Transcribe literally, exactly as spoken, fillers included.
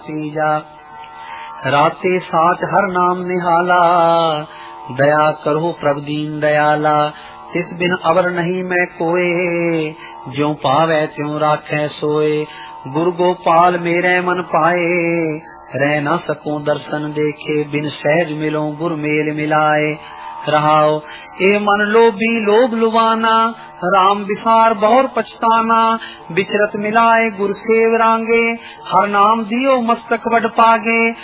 तीजा राते साच हर नाम निहाला, दया करो प्रभु दीन दयाला। तिस बिन अवर नहीं मैं कोय, ज्यों पावै त्यों राखै सोए। गुरु गोपाल मेरे मन पाए, रह न सकूं दर्शन देखे। बिन सहज मिलो गुर मेल मिलाए। रहाओ ए मन लोभी लोभ लुभाना, राम विसार बहुर पछताना। बिचरत मिलाए गुर सेव रांगे, हर नाम दियो मस्तक वड पागे।